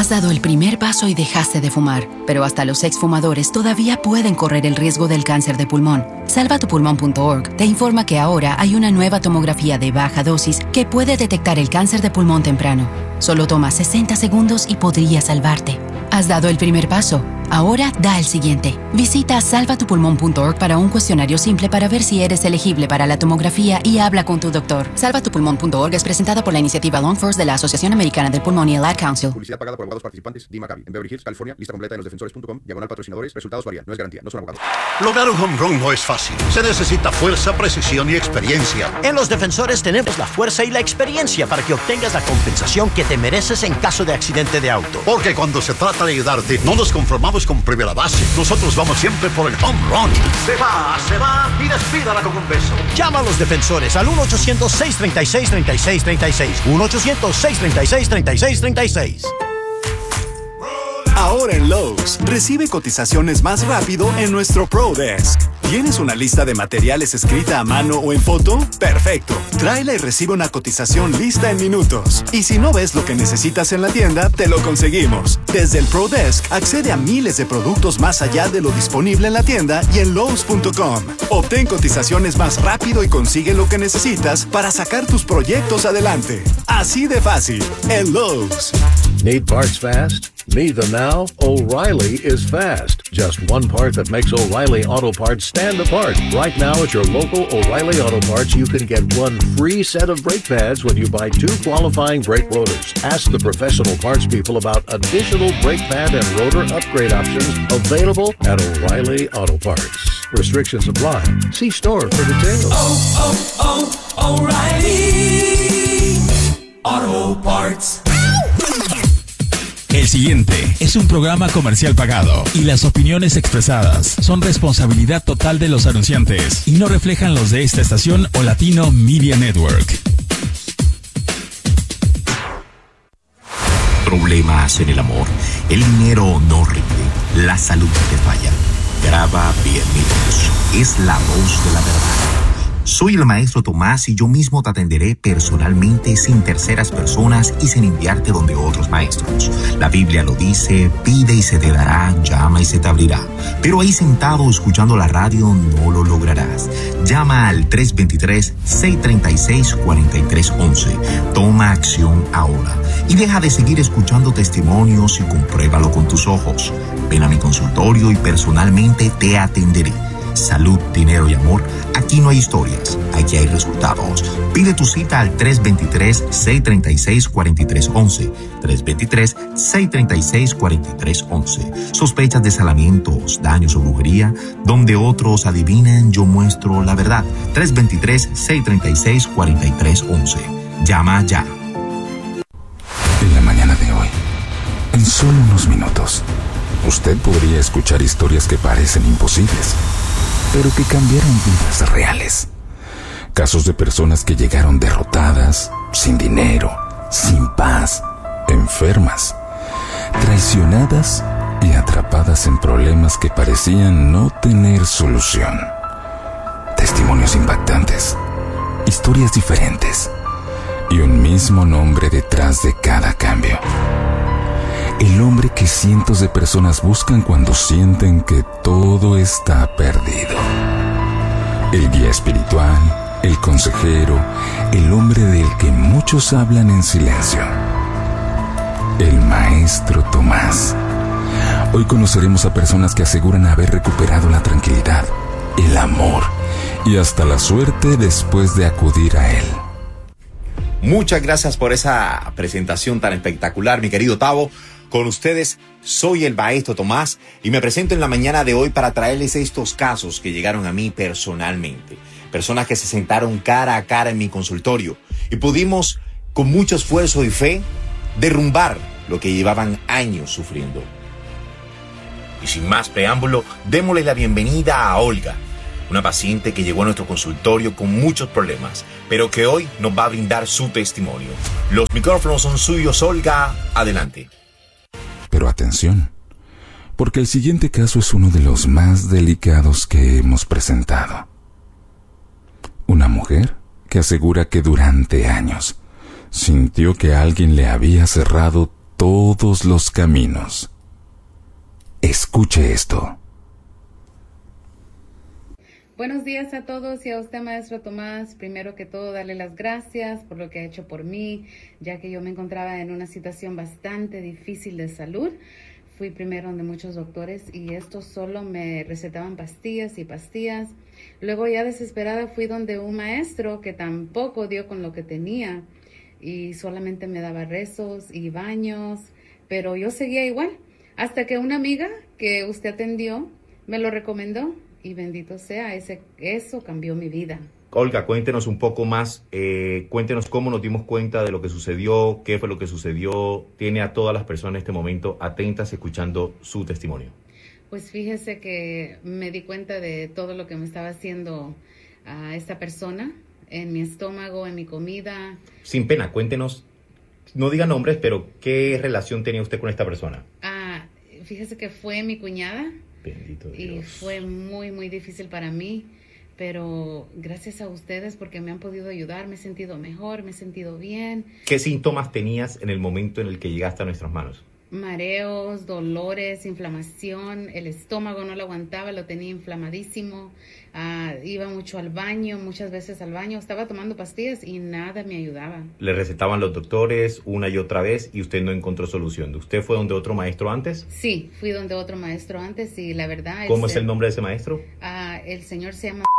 Has dado el primer paso y dejaste de fumar, pero hasta los exfumadores todavía pueden correr el riesgo del cáncer de pulmón. Salvatupulmón.org te informa que ahora hay una nueva tomografía de baja dosis que puede detectar el cáncer de pulmón temprano. Solo toma 60 segundos y podría salvarte. Has dado el primer paso. Ahora da el siguiente. Visita salvatupulmón.org para un cuestionario simple para ver si eres elegible para la tomografía y habla con tu doctor. Salvatupulmón.org es presentada por la iniciativa Lung First de la Asociación Americana del Pulmón y el Ad Council. Publicidad pagada por abogados participantes. D. Maccabi. En Beverly Hills, California. Lista completa en losdefensores.com. /patrocinadores. Resultados varían. No es garantía. No son abogados. Lograr un home run no es fácil. Se necesita fuerza, precisión y experiencia. En Los Defensores tenemos la fuerza y la experiencia para que obtengas la compensación que te mereces en caso de accidente de auto. Porque cuando se trata de ayudarte, no nos conformamos con primera base. Nosotros vamos siempre por el home run. Se va y despídala con un beso. Llama a Los Defensores al 1-800-636-3636. 1-800-636-3636. Ahora en Lowe's, recibe cotizaciones más rápido en nuestro Pro Desk. ¿Tienes una lista de materiales escrita a mano o en foto? ¡Perfecto! Tráela y recibe una cotización lista en minutos. Y si no ves lo que necesitas en la tienda, te lo conseguimos. Desde el Pro Desk, accede a miles de productos más allá de lo disponible en la tienda y en Lowe's.com. Obtén cotizaciones más rápido y consigue lo que necesitas para sacar tus proyectos adelante. Así de fácil, en Lowe's. Need parts fast? Need them now? O'Reilly is fast. Just one part that makes O'Reilly Auto Parts stand apart. Right now at your local O'Reilly Auto Parts, you can get one free set of brake pads when you buy 2 qualifying brake rotors. Ask the professional parts people about additional brake pad and rotor upgrade options available at O'Reilly Auto Parts. Restrictions apply. See store for details. O'Reilly Auto Parts. El siguiente es un programa comercial pagado y las opiniones expresadas son responsabilidad total de los anunciantes y no reflejan los de esta estación o Latino Media Network. Problemas en el amor, el dinero no rinde, la salud te falla. Graba bien mi voz, es la voz de la verdad. Soy el maestro Tomás y yo mismo te atenderé personalmente sin terceras personas y sin enviarte donde otros maestros. La Biblia lo dice, pide y se te dará, llama y se te abrirá. Pero ahí sentado escuchando la radio no lo lograrás. Llama al 323-636-4311. Toma acción ahora y deja de seguir escuchando testimonios y compruébalo con tus ojos. Ven a mi consultorio y personalmente te atenderé. Salud, dinero y amor. Aquí no hay historias, aquí hay resultados. Pide tu cita al 323-636-4311. 323-636-4311. ¿Sospechas de salamientos, daños o brujería? Donde otros adivinan, yo muestro la verdad. 323-636-4311. Llama ya. En la mañana de hoy, en solo unos minutos, usted podría escuchar historias que parecen imposibles, pero que cambiaron vidas reales. Casos de personas que llegaron derrotadas, sin dinero, sin paz, enfermas, traicionadas y atrapadas en problemas que parecían no tener solución. Testimonios impactantes, historias diferentes y un mismo nombre detrás de cada cambio. El hombre que cientos de personas buscan cuando sienten que todo está perdido. El guía espiritual, el consejero, el hombre del que muchos hablan en silencio. El maestro Tomás. Hoy conoceremos a personas que aseguran haber recuperado la tranquilidad, el amor y hasta la suerte después de acudir a él. Muchas gracias por esa presentación tan espectacular, mi querido Tavo. Con ustedes, soy el maestro Tomás y me presento en la mañana de hoy para traerles estos casos que llegaron a mí personalmente. Personas que se sentaron cara a cara en mi consultorio y pudimos, con mucho esfuerzo y fe, derrumbar lo que llevaban años sufriendo. Y sin más preámbulo, démosle la bienvenida a Olga, una paciente que llegó a nuestro consultorio con muchos problemas, pero que hoy nos va a brindar su testimonio. Los micrófonos son suyos, Olga. Adelante. Pero atención, porque el siguiente caso es uno de los más delicados que hemos presentado. Una mujer que asegura que durante años sintió que alguien le había cerrado todos los caminos. Escuche esto. Buenos días a todos y a usted, maestro Tomás. Primero que todo, darle las gracias por lo que ha hecho por mí, ya que yo me encontraba en una situación bastante difícil de salud. Fui primero donde muchos doctores y estos solo me recetaban pastillas y pastillas. Luego ya desesperada fui donde un maestro que tampoco dio con lo que tenía y solamente me daba rezos y baños, pero yo seguía igual. Hasta que una amiga que usted atendió me lo recomendó y bendito sea, eso cambió mi vida. Olga, cuéntenos un poco más, cuéntenos cómo nos dimos cuenta de lo que sucedió, qué fue lo que sucedió. Tiene a todas las personas en este momento atentas escuchando su testimonio. Pues fíjese que me di cuenta de todo lo que me estaba haciendo a esta persona, en mi estómago, en mi comida. Sin pena, cuéntenos, no diga nombres, pero ¿qué relación tenía usted con esta persona? Fíjese que fue mi cuñada. Bendito Dios. Y fue muy, muy difícil para mí. Pero gracias a ustedes porque me han podido ayudar, me he sentido mejor, me he sentido bien. ¿Qué síntomas tenías en el momento en el que llegaste a nuestras manos? Mareos, dolores, inflamación, el estómago no lo aguantaba, lo tenía inflamadísimo. Iba mucho al baño, muchas veces al baño. Estaba tomando pastillas y nada me ayudaba. Le recetaban los doctores una y otra vez y usted no encontró solución. ¿Usted fue donde otro maestro antes? Sí, fui donde otro maestro antes y la verdad... ¿Cómo es el nombre de ese maestro? El señor se llama...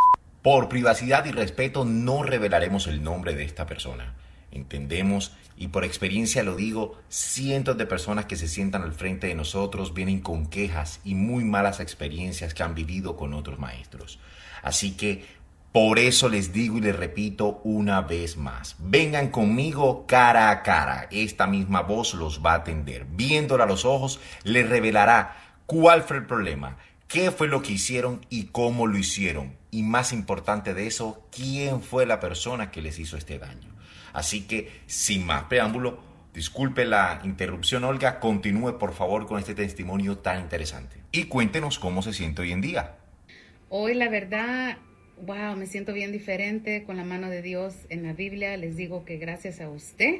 Por privacidad y respeto no revelaremos el nombre de esta persona. Entendemos, y por experiencia lo digo, cientos de personas que se sientan al frente de nosotros vienen con quejas y muy malas experiencias que han vivido con otros maestros. Así que por eso les digo y les repito una vez más, vengan conmigo cara a cara. Esta misma voz los va a atender. Viéndola a los ojos, les revelará cuál fue el problema, qué fue lo que hicieron y cómo lo hicieron. Y más importante de eso, quién fue la persona que les hizo este daño. Así que, sin más preámbulo, disculpe la interrupción, Olga, continúe por favor con este testimonio tan interesante. Y cuéntenos cómo se siente hoy en día. Hoy, la verdad, wow, me siento bien diferente con la mano de Dios en la Biblia. Les digo que gracias a usted,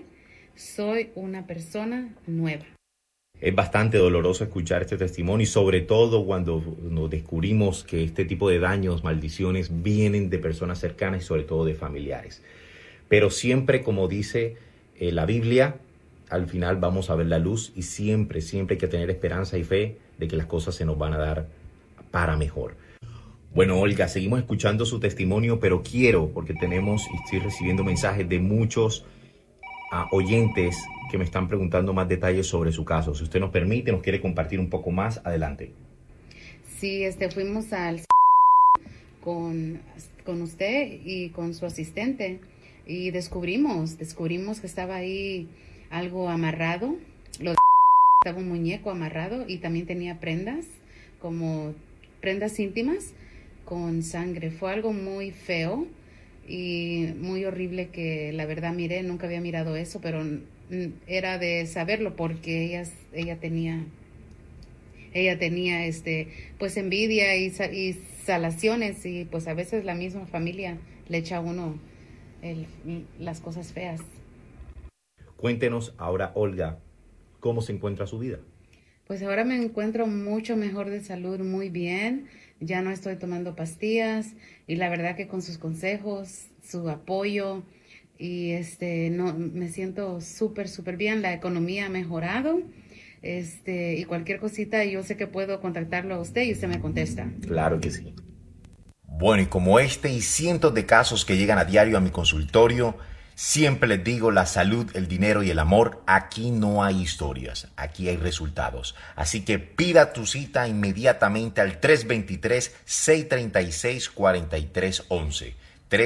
soy una persona nueva. Es bastante doloroso escuchar este testimonio y sobre todo cuando nos descubrimos que este tipo de daños, maldiciones, vienen de personas cercanas y sobre todo de familiares. Pero siempre, como dice la Biblia, al final vamos a ver la luz y siempre hay que tener esperanza y fe de que las cosas se nos van a dar para mejor. Bueno, Olga, seguimos escuchando su testimonio, pero quiero, porque tenemos y estoy recibiendo mensajes de muchos oyentes que me están preguntando más detalles sobre su caso. Si usted nos permite, nos quiere compartir un poco más, adelante. Sí, fuimos con usted y con su asistente y descubrimos que estaba ahí algo amarrado. Estaba un muñeco amarrado y también tenía prendas, como prendas íntimas con sangre. Fue algo muy feo y muy horrible que la verdad miré, nunca había mirado eso, pero era de saberlo porque ella tenía pues envidia y salaciones y pues a veces la misma familia le echa a uno las cosas feas. Cuéntenos ahora, Olga, ¿cómo se encuentra su vida? Pues ahora me encuentro mucho mejor de salud, muy bien. Ya no estoy tomando pastillas y la verdad que con sus consejos, su apoyo y me siento súper bien. La economía ha mejorado y cualquier cosita yo sé que puedo contactarlo a usted y usted me contesta. Claro que sí. Bueno, y como este y cientos de casos que llegan a diario a mi consultorio, siempre les digo, la salud, el dinero y el amor, aquí no hay historias, aquí hay resultados. Así que pida tu cita inmediatamente al 323-636-4311.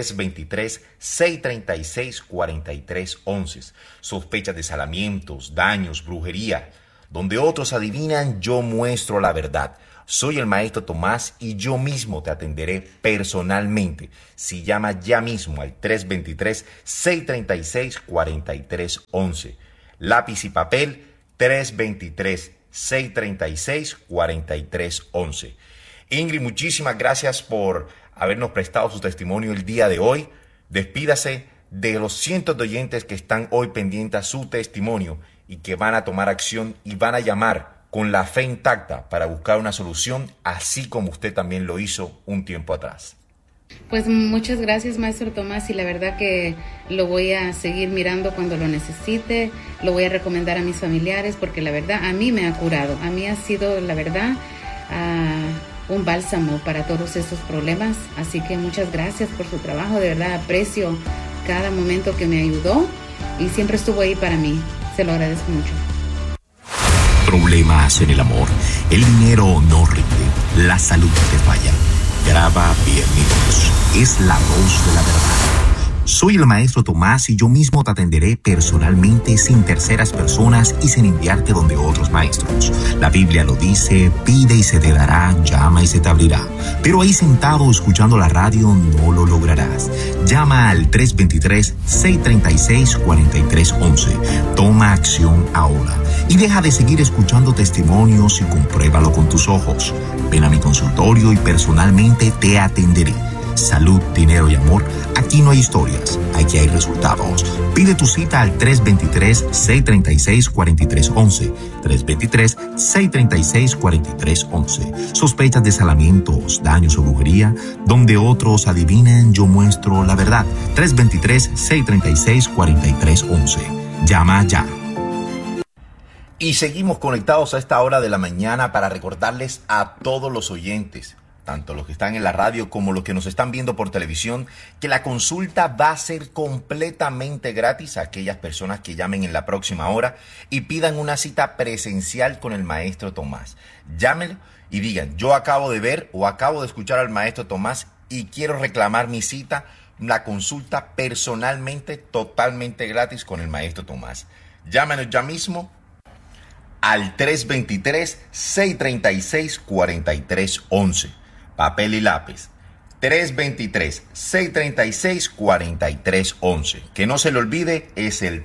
323-636-4311. Sospechas de salamientos, daños, brujería. Donde otros adivinan, yo muestro la verdad. Soy el maestro Tomás y yo mismo te atenderé personalmente. Si llamas ya mismo al 323-636-4311. Lápiz y papel 323-636-4311. Ingrid, muchísimas gracias por habernos prestado su testimonio el día de hoy. Despídase de los cientos de oyentes que están hoy pendientes a su testimonio y que van a tomar acción y van a llamar con la fe intacta para buscar una solución, así como usted también lo hizo un tiempo atrás. Pues muchas gracias, maestro Tomás, y la verdad que lo voy a seguir mirando cuando lo necesite, lo voy a recomendar a mis familiares porque la verdad a mí me ha curado, a mí ha sido la verdad un bálsamo para todos estos problemas, así que muchas gracias por su trabajo, de verdad aprecio cada momento que me ayudó y siempre estuvo ahí para mí, se lo agradezco mucho. Problemas en el amor, el dinero no rinde, la salud te falla. Graba bien mi voz, es la voz de la verdad. Soy el maestro Tomás y yo mismo te atenderé personalmente sin terceras personas y sin enviarte donde otros maestros. La Biblia lo dice, pide y se te dará, llama y se te abrirá. Pero ahí sentado escuchando la radio no lo lograrás. Llama al 323-636-4311. Toma acción ahora y deja de seguir escuchando testimonios y compruébalo con tus ojos. Ven a mi consultorio y personalmente te atenderé. Salud, dinero y amor, aquí no hay historias, aquí hay resultados. Pide tu cita al 323-636-4311. 323-636-4311. ¿Sospechas de salamientos, daños o brujería? Donde otros adivinan, yo muestro la verdad. 323-636-4311. Llama ya. Y seguimos conectados a esta hora de la mañana para recordarles a todos los oyentes, tanto los que están en la radio como los que nos están viendo por televisión, que la consulta va a ser completamente gratis a aquellas personas que llamen en la próxima hora y pidan una cita presencial con el maestro Tomás. Llámenlo y digan, yo acabo de ver o acabo de escuchar al maestro Tomás y quiero reclamar mi cita, la consulta personalmente, totalmente gratis con el maestro Tomás. Llámenos ya mismo al 323-636-4311. Papel y lápiz. 323-636-4311. Que no se le olvide, es el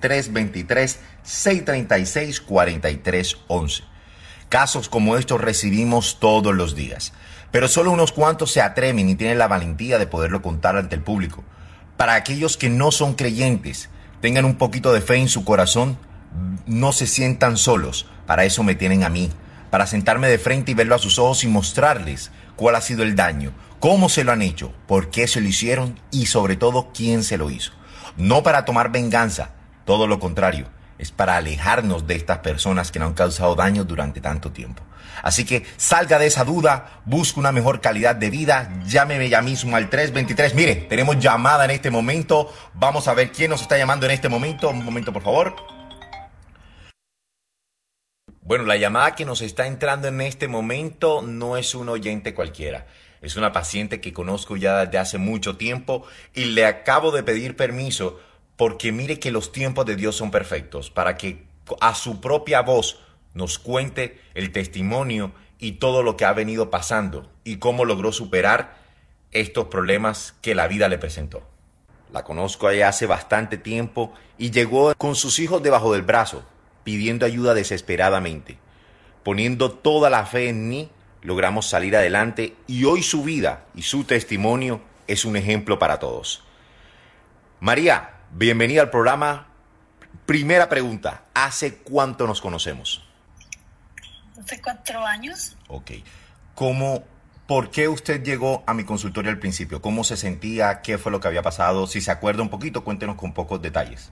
323-636-4311. Casos como estos recibimos todos los días, pero solo unos cuantos se atreven y tienen la valentía de poderlo contar ante el público. Para aquellos que no son creyentes, tengan un poquito de fe en su corazón, no se sientan solos. Para eso me tienen a mí, para sentarme de frente y verlo a sus ojos y mostrarles cuál ha sido el daño, cómo se lo han hecho, por qué se lo hicieron y sobre todo quién se lo hizo. No para tomar venganza, todo lo contrario, es para alejarnos de estas personas que nos han causado daño durante tanto tiempo. Así que salga de esa duda, busque una mejor calidad de vida, llámeme ya mismo al 323. Mire, tenemos llamada en este momento, vamos a ver quién nos está llamando en este momento. Un momento, por favor. Bueno, la llamada que nos está entrando en este momento no es un oyente cualquiera. Es una paciente que conozco ya desde hace mucho tiempo y le acabo de pedir permiso porque mire que los tiempos de Dios son perfectos para que a su propia voz nos cuente el testimonio y todo lo que ha venido pasando y cómo logró superar estos problemas que la vida le presentó. La conozco ya hace bastante tiempo y llegó con sus hijos debajo del brazo, pidiendo ayuda desesperadamente. Poniendo toda la fe en mí, logramos salir adelante y hoy su vida y su testimonio es un ejemplo para todos. María, bienvenida al programa. Primera pregunta, ¿hace cuánto nos conocemos? Hace 4 años. Ok. ¿Por qué usted llegó a mi consultorio al principio? ¿Cómo se sentía? ¿Qué fue lo que había pasado? Si se acuerda un poquito, cuéntenos con pocos detalles.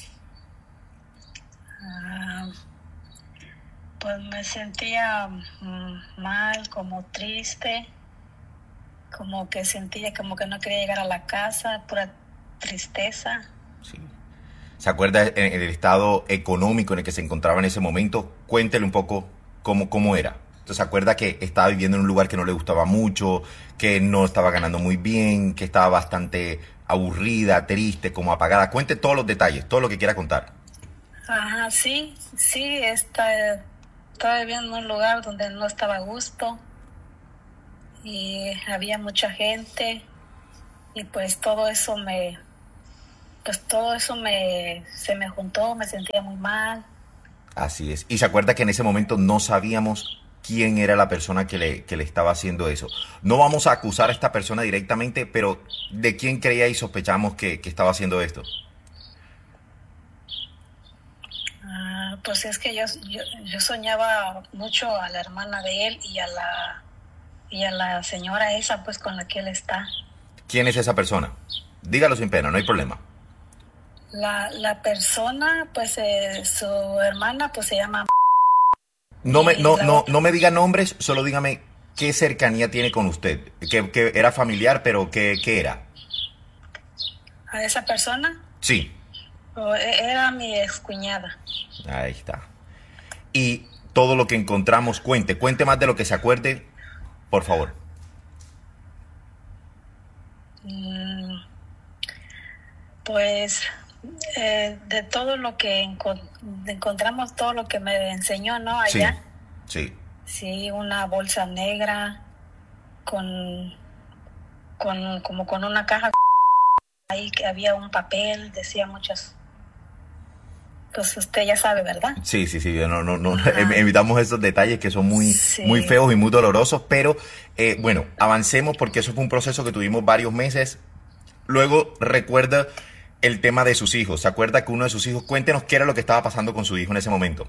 Pues me sentía mal, como triste, como que sentía como que no quería llegar a la casa, pura tristeza. Sí. ¿Se acuerda del estado económico en el que se encontraba en ese momento? Cuéntele un poco cómo era. Entonces, ¿se acuerda que estaba viviendo en un lugar que no le gustaba mucho, que no estaba ganando muy bien, que estaba bastante aburrida, triste, como apagada? Cuente todos los detalles, todo lo que quiera contar. Ajá, sí, estaba viviendo en un lugar donde no estaba a gusto y había mucha gente y pues todo eso se me juntó, me sentía muy mal. Así es. Y se acuerda que en ese momento no sabíamos quién era la persona que le estaba haciendo eso. No vamos a acusar a esta persona directamente, pero ¿de quién creía y sospechamos que estaba haciendo esto? Pues es que yo soñaba mucho a la hermana de él y a la señora esa, pues, con la que él está. ¿Quién es esa persona? Dígalo sin pena, no hay problema. La persona, pues, su hermana, pues, se llama... No me diga nombres, solo dígame qué cercanía tiene con usted. Que era familiar, pero ¿qué era? ¿A esa persona? Sí. Era mi excuñada. Ahí está. Y todo lo que encontramos, cuente más de lo que se acuerde, por favor. Pues de todo lo que encontramos, todo lo que me enseñó, ¿no? Allá. Sí. Sí, una bolsa negra con una caja ahí que había un papel, decía muchas. Pues usted ya sabe, ¿verdad? Sí, no evitamos esos detalles que son muy feos y muy dolorosos, pero bueno, avancemos porque eso fue un proceso que tuvimos varios meses. Luego recuerda el tema de sus hijos. ¿Se acuerda que uno de sus hijos, cuéntenos qué era lo que estaba pasando con su hijo en ese momento?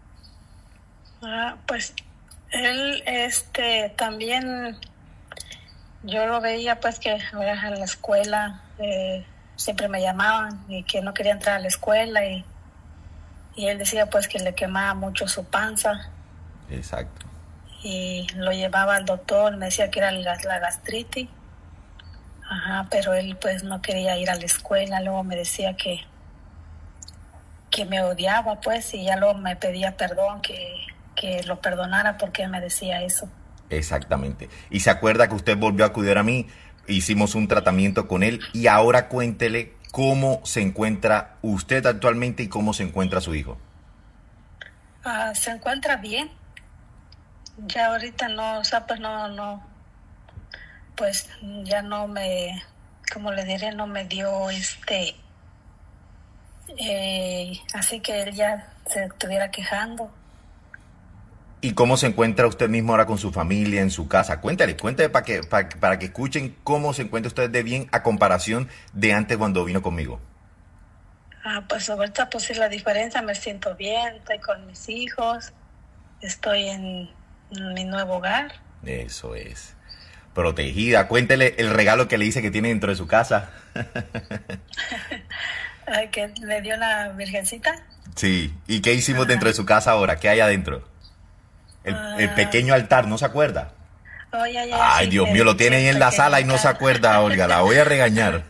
Pues él, también, yo lo veía pues que en la escuela siempre me llamaban y que no quería entrar a la escuela y él decía pues que le quemaba mucho su panza. Exacto. Y lo llevaba al doctor, me decía que era la gastritis. Ajá, pero él pues no quería ir a la escuela, luego me decía que me odiaba pues y ya luego me pedía perdón, que lo perdonara porque él me decía eso. Exactamente. Y se acuerda que usted volvió a acudir a mí, hicimos un tratamiento con él y ahora cuéntele cómo se encuentra usted actualmente y cómo se encuentra su hijo. Se encuentra bien. Ya ahorita no, o sea, pues no, pues ya no me, como le diré, no me dio así que él ya se estuviera quejando. ¿Y cómo se encuentra usted mismo ahora con su familia, en su casa? Cuéntale para que escuchen cómo se encuentra usted de bien a comparación de antes cuando vino conmigo. Pues ahorita pues sí, la diferencia, me siento bien, estoy con mis hijos, estoy en mi nuevo hogar. Eso es. Protegida. Cuéntele el regalo que le dice que tiene dentro de su casa. Que le dio la virgencita. Sí. ¿Y qué hicimos dentro de su casa ahora? ¿Qué hay adentro? El pequeño altar, ¿no se acuerda? Ay, Dios mío, lo tiene ahí en la sala y no se acuerda, Olga. La voy a regañar.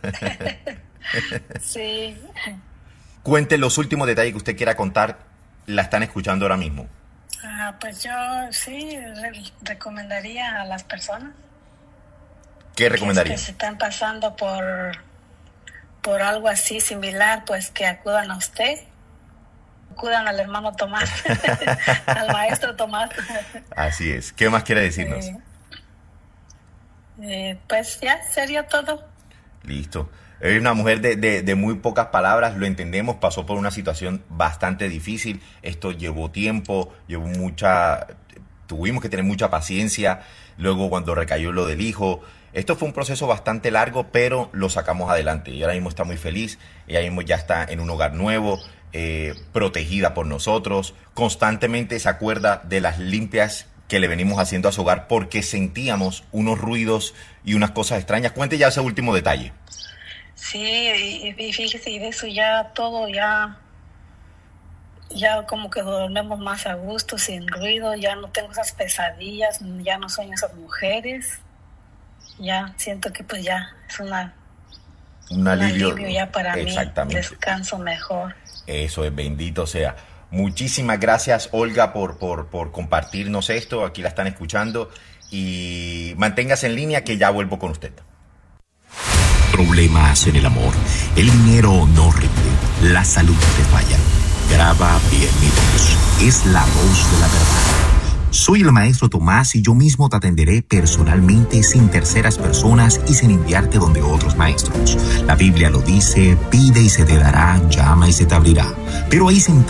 Sí. Cuente los últimos detalles que usted quiera contar. La están escuchando ahora mismo. Pues yo sí recomendaría a las personas. ¿Qué recomendaría? Que se están pasando por algo así similar, pues que acudan a usted. Acudan al hermano Tomás, al maestro Tomás. Así es. ¿Qué más quiere decirnos? Pues ya, sería todo. Listo. Es una mujer de muy pocas palabras, lo entendemos, pasó por una situación bastante difícil. Esto llevó tiempo, tuvimos que tener mucha paciencia. Luego cuando recayó lo del hijo, esto fue un proceso bastante largo, pero lo sacamos adelante. Y ahora mismo está muy feliz, ella mismo ya está en un hogar nuevo, protegida por nosotros. Constantemente se acuerda de las limpias que le venimos haciendo a su hogar porque sentíamos unos ruidos y unas cosas extrañas. Cuente ya ese último detalle. Sí, y fíjese, y de eso ya todo, ya como que dormimos más a gusto, sin ruido, ya no tengo esas pesadillas, ya no sueño esas mujeres, ya siento que pues ya es un alivio ya para mí, descanso mejor. Eso es, bendito sea. Muchísimas gracias, Olga, por compartirnos esto. Aquí la están escuchando y manténgase en línea que ya vuelvo con usted. Problemas en el amor, el dinero no rinde, la salud te falla. Graba bien mi voz, es la voz de la verdad. Soy el maestro Tomás y yo mismo te atenderé personalmente sin terceras personas y sin enviarte donde otros maestros. La Biblia lo dice, pide y se te dará, llama y se te abrirá. Pero ahí sentado